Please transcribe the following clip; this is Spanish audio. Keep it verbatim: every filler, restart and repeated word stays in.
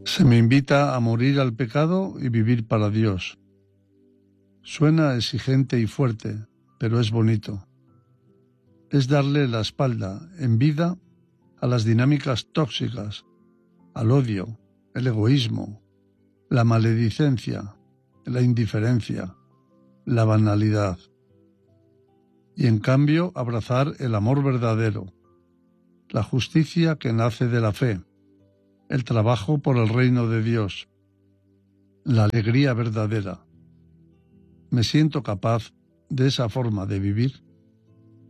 Se me invita a morir al pecado y vivir para Dios. Suena exigente y fuerte, pero es bonito. Es darle la espalda, en vida, a las dinámicas tóxicas, al odio, el egoísmo, la maledicencia, la indiferencia, la banalidad. Y en cambio abrazar el amor verdadero, la justicia que nace de la fe, el trabajo por el reino de Dios, la alegría verdadera. Me siento capaz de esa forma de vivir